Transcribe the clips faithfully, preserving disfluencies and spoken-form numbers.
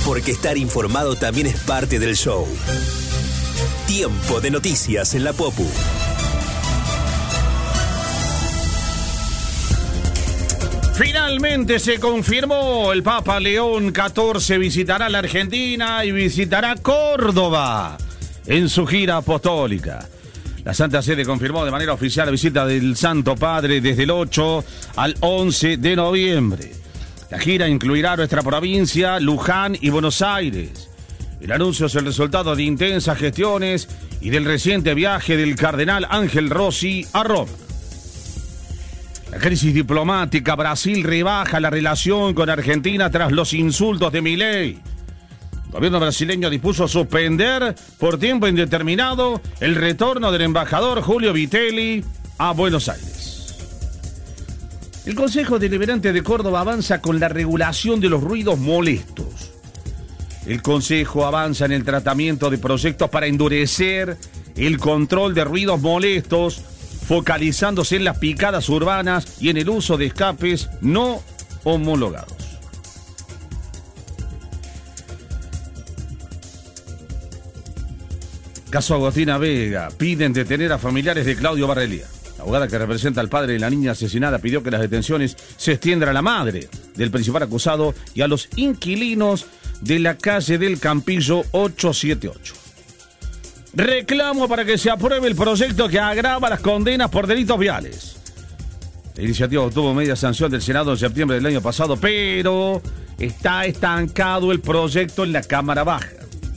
Porque estar informado también es parte del show. Tiempo de noticias en la Popu. Finalmente se confirmó, el Papa León catorce visitará la Argentina y visitará Córdoba en su gira apostólica. La Santa Sede confirmó de manera oficial la visita del Santo Padre desde el ocho al once de noviembre. La gira incluirá nuestra provincia, Luján y Buenos Aires. El anuncio es el resultado de intensas gestiones y del reciente viaje del cardenal Ángel Rossi a Roma. La crisis diplomática, Brasil rebaja la relación con Argentina tras los insultos de Milei. El gobierno brasileño dispuso suspender por tiempo indeterminado el retorno del embajador Julio Vitelli a Buenos Aires. El Consejo Deliberante de Córdoba avanza con la regulación de los ruidos molestos. El Consejo avanza en el tratamiento de proyectos para endurecer el control de ruidos molestos, focalizándose en las picadas urbanas y en el uso de escapes no homologados. Caso Agostina Vega. Piden detener a familiares de Claudio Barrelía. La abogada que representa al padre de la niña asesinada pidió que las detenciones se extiendan a la madre del principal acusado y a los inquilinos de la calle del Campillo ochocientos setenta y ocho. Reclamo para que se apruebe el proyecto que agrava las condenas por delitos viales. La iniciativa obtuvo media sanción del Senado en septiembre del año pasado, pero está estancado el proyecto en la Cámara Baja.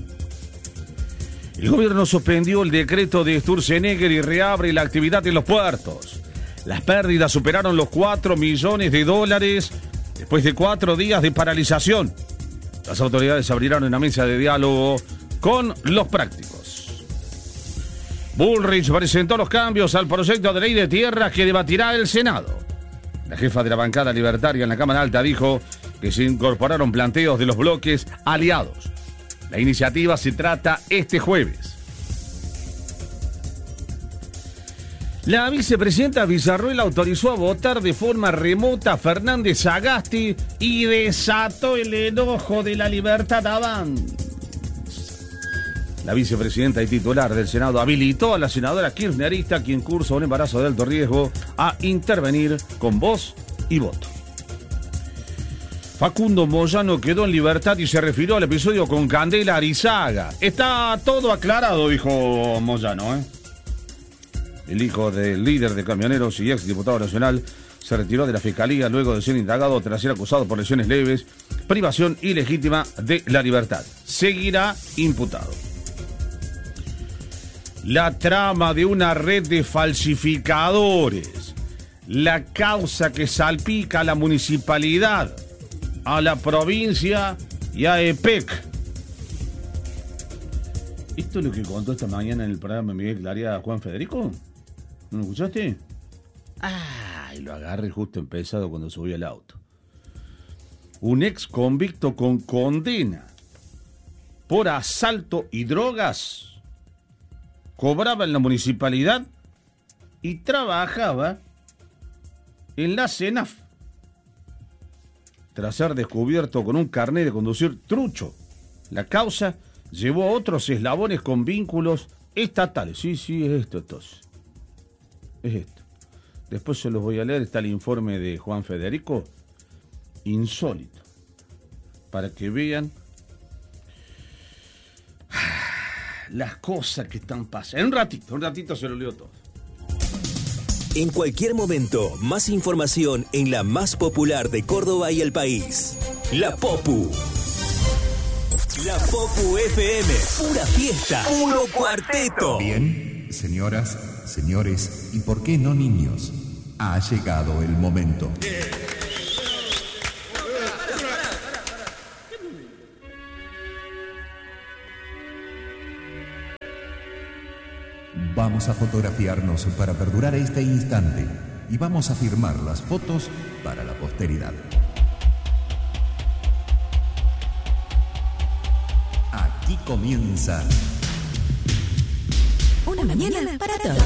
El gobierno suspendió el decreto de Sturzenegger y reabre la actividad en los puertos. Las pérdidas superaron los cuatro millones de dólares después de cuatro días de paralización. Las autoridades abrirán una mesa de diálogo con los prácticos. Bullrich presentó los cambios al proyecto de ley de tierras que debatirá el Senado. La jefa de la bancada libertaria en la Cámara Alta dijo que se incorporaron planteos de los bloques aliados. La iniciativa se trata este jueves. La vicepresidenta Villarruel autorizó a votar de forma remota a Fernández Sagasti y desató el enojo de La Libertad Avanza. La vicepresidenta y titular del Senado habilitó a la senadora kirchnerista, quien cursa un embarazo de alto riesgo, a intervenir con voz y voto. Facundo Moyano quedó en libertad y se refirió al episodio con Candela Arizaga. Está todo aclarado, dijo Moyano, ¿eh? El hijo del líder de camioneros y ex diputado nacional se retiró de la fiscalía luego de ser indagado tras ser acusado por lesiones leves, privación ilegítima de la libertad. Seguirá imputado. La trama de una red de falsificadores, la causa que salpica a la municipalidad, a la provincia y a E P E C. ¿Esto es lo que contó esta mañana en el programa Miguel Claria a Juan Federico? ¿No lo escuchaste? Ah, y lo agarré justo empezado cuando subió el auto. Un ex convicto con condena por asalto y drogas cobraba en la municipalidad y trabajaba en la CENAF. Tras ser descubierto con un carnet de conducir trucho, la causa llevó a otros eslabones con vínculos estatales. Sí, sí, es esto entonces. Es esto. Después se los voy a leer, está el informe de Juan Federico. Insólito. Para que vean las cosas que están pasando. En un ratito, un ratito se lo leo todo. En cualquier momento, más información en la más popular de Córdoba y el país. La Popu. La Popu F M. Pura fiesta. Puro cuarteto. Bien, señoras, señores, y por qué no niños, ha llegado el momento. Vamos a fotografiarnos para perdurar este instante y vamos a firmar las fotos para la posteridad. Aquí comienza una mañana para todos.